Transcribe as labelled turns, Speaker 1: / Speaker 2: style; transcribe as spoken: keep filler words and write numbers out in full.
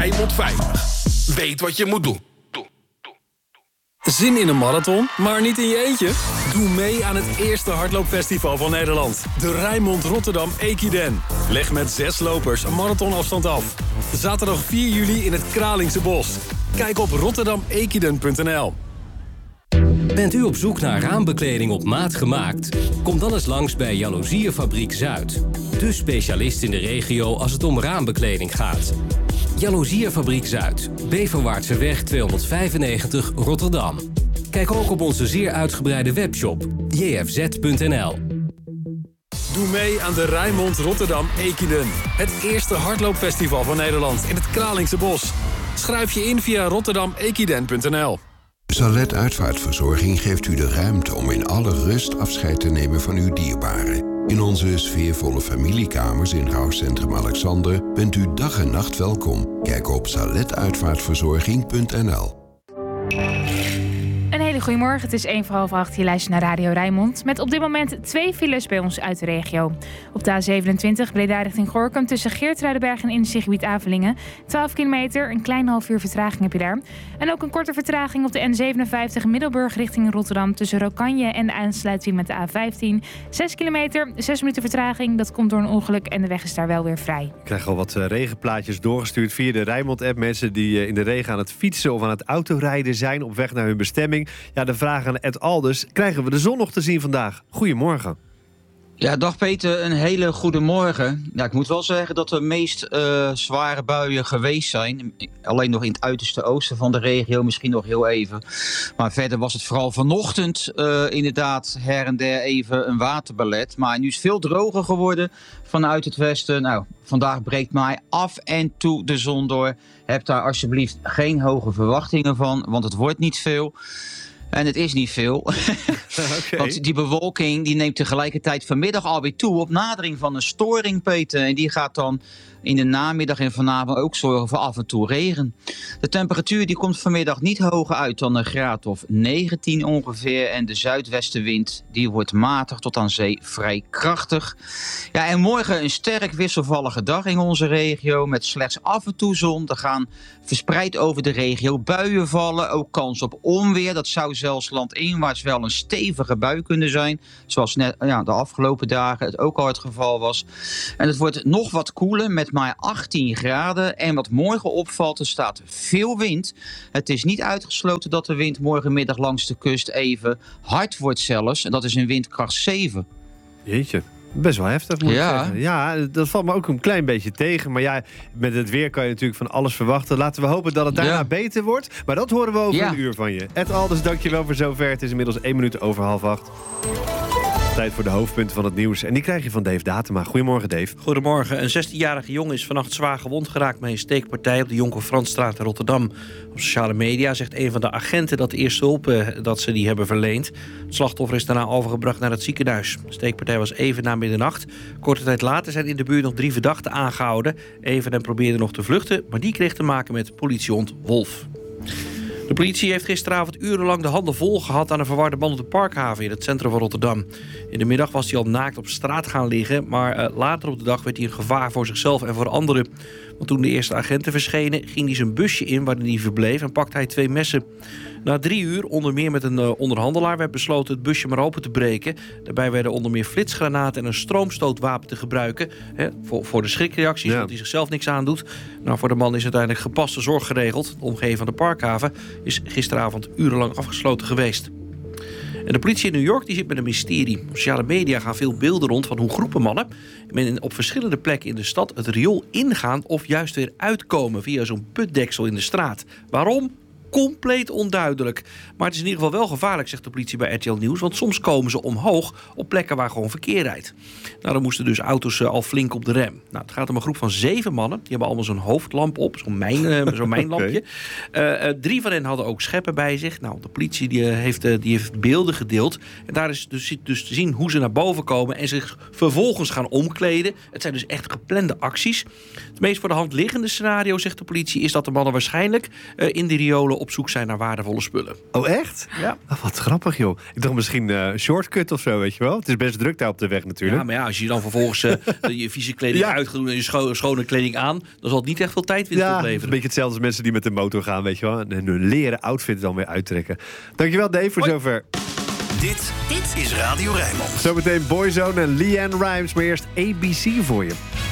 Speaker 1: Rijnmond veilig. Weet wat je moet doen.
Speaker 2: Zin in een marathon, maar niet in je eentje? Doe mee aan het eerste hardloopfestival van Nederland. De Rijnmond Rotterdam Equiden. Leg met zes lopers een marathonafstand af. Zaterdag vier juli in het Kralingse Bos. Kijk op rotterdam equiden punt n l.
Speaker 3: Bent u op zoek naar raambekleding op maat gemaakt? Kom dan eens langs bij Jaloezierfabriek Zuid. De specialist in de regio als het om raambekleding gaat. Jaloezierfabriek Zuid, Beverwaartseweg tweehonderdvijfennegentig Rotterdam. Kijk ook op onze zeer uitgebreide webshop j f z punt n l.
Speaker 2: Doe mee aan de Rijnmond Rotterdam Equiden. Het eerste hardloopfestival van Nederland in het Kralingse Bos. Schrijf je in via rotterdam equiden punt n l.
Speaker 4: Salet Uitvaartverzorging geeft u de ruimte om in alle rust afscheid te nemen van uw dierbaren. In onze sfeervolle familiekamers in rouwcentrum Alexander bent u dag en nacht welkom. Kijk op salet uitvaartverzorging punt n l.
Speaker 5: Een hele goede morgen. Het is één voor half acht. Je luistert naar Radio Rijnmond. Met op dit moment twee files bij ons uit de regio. Op de A zevenentwintig Breda richting Gorinchem tussen Geertruidenberg en industriegebied Avelingen. twaalf kilometer, een klein half uur vertraging heb je daar. En ook een korte vertraging op de N zevenenvijftig Middelburg richting Rotterdam tussen Rokanje en de aansluiting met de A vijftien. zes kilometer, zes minuten vertraging. Dat komt door een ongeluk en de weg is daar wel weer vrij.
Speaker 6: Ik krijg al wat uh, regenplaatjes doorgestuurd via de Rijnmond-app. Mensen die uh, in de regen aan het fietsen of aan het autorijden zijn op weg naar hun bestemming. Ja, de vraag aan Ed Alders. Krijgen we de zon nog te zien vandaag? Goedemorgen.
Speaker 7: Ja, dag Peter, een hele goede morgen. Ja, ik moet wel zeggen dat de meest uh, zware buien geweest zijn. Alleen nog in het uiterste oosten van de regio, misschien nog heel even. Maar verder was het vooral vanochtend uh, inderdaad her en der even een waterballet. Maar nu is het veel droger geworden vanuit het westen. Nou, vandaag breekt mij af en toe de zon door. Heb daar alsjeblieft geen hoge verwachtingen van, want het wordt niet veel. En het is niet veel. Okay. Want die bewolking die neemt tegelijkertijd vanmiddag alweer toe op nadering van een storing, Peter. En die gaat dan in de namiddag en vanavond ook zorgen voor af en toe regen. De temperatuur die komt vanmiddag niet hoger uit dan een graad of negentien ongeveer. En de zuidwestenwind die wordt matig tot aan zee vrij krachtig. Ja, en morgen een sterk wisselvallige dag in onze regio met slechts af en toe zon. Er gaan verspreid over de regio buien vallen. Ook kans op onweer. Dat zou zelfs landinwaarts wel een stevige bui kunnen zijn. Zoals net ja, de afgelopen dagen het ook al het geval was. En het wordt nog wat koeler met maar achttien graden. En wat morgen opvalt, er staat veel wind. Het is niet uitgesloten dat de wind morgenmiddag langs de kust even hard wordt zelfs. En dat is een windkracht zeven.
Speaker 6: Jeetje. Best wel heftig, moet
Speaker 7: ja.
Speaker 6: ik zeggen. Ja, dat valt me ook een klein beetje tegen. Maar ja, met het weer kan je natuurlijk van alles verwachten. Laten we hopen dat het daarna ja. beter wordt. Maar dat horen we over ja. een uur van je. Ed Alders, dankjewel voor zover. Het is inmiddels één minuut over half acht. Tijd voor de hoofdpunten van het nieuws. En die krijg je van Dave Datema. Goedemorgen, Dave.
Speaker 8: Goedemorgen. Een zestienjarige jongen is vannacht zwaar gewond geraakt bij een steekpartij op de Jonker Fransstraat in Rotterdam. Op sociale media zegt een van de agenten dat de eerste hulp eh, dat ze die hebben verleend. Het slachtoffer is daarna overgebracht naar het ziekenhuis. De steekpartij was even na middernacht. Korte tijd later zijn in de buurt nog drie verdachten aangehouden. Een van hen probeerde nog te vluchten, maar die kreeg te maken met politiehond Wolf. De politie heeft gisteravond urenlang de handen vol gehad aan een verwarde man op de Parkhaven in het centrum van Rotterdam. In de middag was hij al naakt op straat gaan liggen, maar uh, later op de dag werd hij een gevaar voor zichzelf en voor anderen. Want toen de eerste agenten verschenen, ging hij zijn busje in waarin hij verbleef en pakte hij twee messen. Na drie uur, onder meer met een uh, onderhandelaar, werd besloten het busje maar open te breken. Daarbij werden onder meer flitsgranaten en een stroomstootwapen te gebruiken. Hè, voor, voor de schrikreacties, ja. dat hij zichzelf niks aandoet. Nou, voor de man is uiteindelijk gepaste zorg geregeld. De omgeving van de Parkhaven is gisteravond urenlang afgesloten geweest. En de politie in New York die zit met een mysterie. Op sociale media gaan veel beelden rond van hoe groepen mannen op verschillende plekken in de stad het riool ingaan of juist weer uitkomen via zo'n putdeksel in de straat. Waarom? Compleet onduidelijk. Maar het is in ieder geval wel gevaarlijk, zegt de politie bij R T L Nieuws. Want soms komen ze omhoog op plekken waar gewoon verkeer rijdt. Nou, dan moesten dus auto's uh, al flink op de rem. Nou, het gaat om een groep van zeven mannen. Die hebben allemaal zo'n hoofdlamp op, zo'n, mijn, uh, zo'n mijnlampje. Okay. Uh, uh, drie van hen hadden ook scheppen bij zich. Nou, de politie die, uh, heeft, uh, die heeft beelden gedeeld. En daar is dus, dus te zien hoe ze naar boven komen en zich vervolgens gaan omkleden. Het zijn dus echt geplande acties. Het meest voor de hand liggende scenario, zegt de politie, is dat de mannen waarschijnlijk uh, in die riolen op zoek zijn naar waardevolle spullen.
Speaker 6: Oh, echt?
Speaker 8: Ja.
Speaker 6: Oh, wat grappig, joh. Ik dacht misschien uh, shortcut of zo, weet je wel. Het is best druk daar op de weg natuurlijk.
Speaker 8: Ja, maar ja, als je dan vervolgens uh, je vieze kleding ja. uit gaat doen en je scho- schone kleding aan, dan zal het niet echt veel tijd winst
Speaker 6: ja,
Speaker 8: opleveren.
Speaker 6: Het is een beetje hetzelfde als mensen die met de motor gaan, weet je wel. En hun leren outfit dan weer uittrekken. Dankjewel, Dave, voor
Speaker 8: Hoi.
Speaker 6: zover.
Speaker 1: Dit, dit is Radio Rijnmond.
Speaker 6: Zometeen Boyzone en Leanne Rimes, maar eerst A B C voor je.